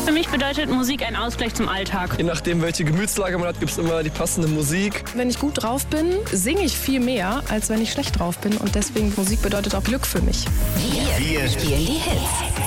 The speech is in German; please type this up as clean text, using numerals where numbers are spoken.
Für mich bedeutet Musik ein Ausgleich zum Alltag. Je nachdem, welche Gemütslage man hat, gibt es immer die passende Musik. Wenn ich gut drauf bin, singe ich viel mehr, als wenn ich schlecht drauf bin. Und deswegen Musik bedeutet auch Glück für mich. Wir spielen die Hits.